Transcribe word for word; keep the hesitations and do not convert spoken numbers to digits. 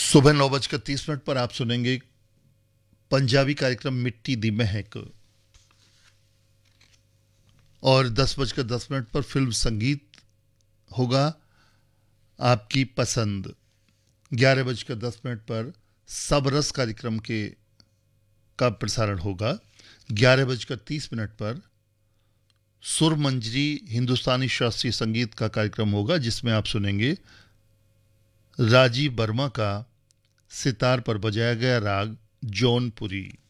सुबह नौ बजकर तीस मिनट पर आप सुनेंगे पंजाबी कार्यक्रम मिट्टी दी महक। और दस बजकर दस मिनट पर फिल्म संगीत होगा आपकी पसंद। ग्यारह बजकर दस मिनट पर सब रस कार्यक्रम के का प्रसारण होगा। ग्यारह बजकर तीस मिनट पर सुर मंजरी हिंदुस्तानी शास्त्रीय संगीत का कार्यक्रम होगा, जिसमें आप सुनेंगे राजीव वर्मा का सितार पर बजाया गया राग जौनपुरी।